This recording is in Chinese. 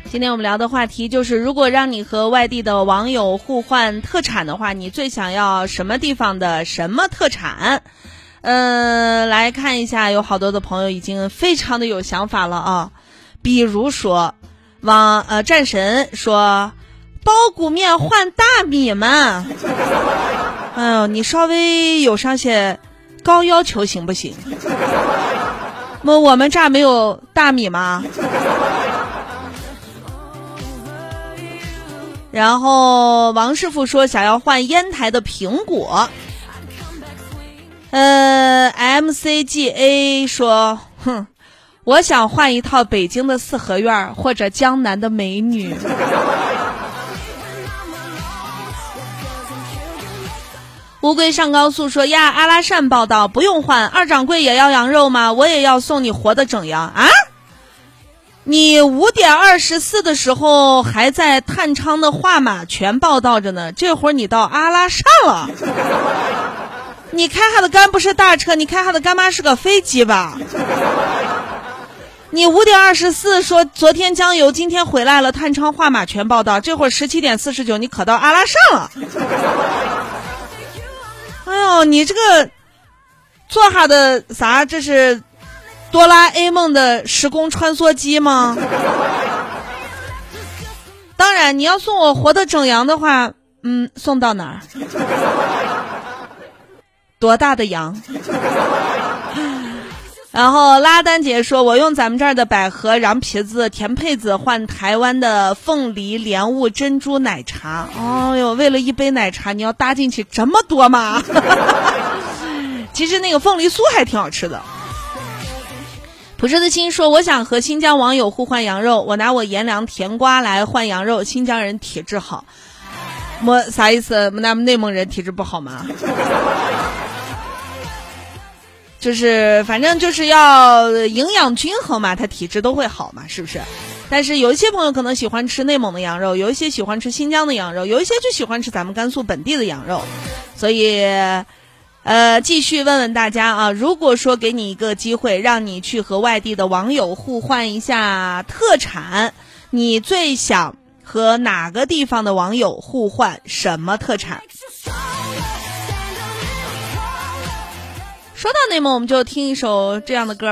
今天我们聊的话题就是，如果让你和外地的网友互换特产的话，你最想要什么地方的什么特产？来看一下，有好多的朋友已经非常的有想法了啊。比如说，战神说包谷面换大米嘛。哎呦，你稍微有上些高要求行不行？我们这儿没有大米吗？然后王师傅说想要换烟台的苹果。MCGA 说我想换一套北京的四合院或者江南的美女。乌龟上高速说呀，阿拉善报道不用换，二掌柜也要羊肉吗？我也要送你活的整羊啊！你5点24的时候还在探昌的画马全报道着呢，这会儿你到阿拉善了。你开哈的干不是大车，你开哈的干妈是个飞机吧？你5点24说昨天江油今天回来了，探昌画马全报道，这会儿17点49你可到阿拉善了。哎呦，你这个做哈的啥？这是哆啦 A 梦的时空穿梭机吗？当然你要送我活的整羊的话，送到哪儿？多大的羊？然后拉丹姐说我用咱们这儿的百合、瓤皮子、甜配子换台湾的凤梨、莲雾、珍珠奶茶。哦哟，为了一杯奶茶你要搭进去这么多吗？其实那个凤梨酥还挺好吃的。朴实的心说我想和新疆网友互换羊肉，我拿我颜良甜瓜来换羊肉，新疆人体质好。啥意思？那内蒙人体质不好吗？就是反正就是要营养均衡嘛，他体质都会好嘛，是不是？但是有一些朋友可能喜欢吃内蒙的羊肉，有一些喜欢吃新疆的羊肉，有一些就喜欢吃咱们甘肃本地的羊肉。所以继续问问大家啊，如果说给你一个机会让你去和外地的网友互换一下特产，你最想和哪个地方的网友互换什么特产？说到内蒙，我们就听一首这样的歌。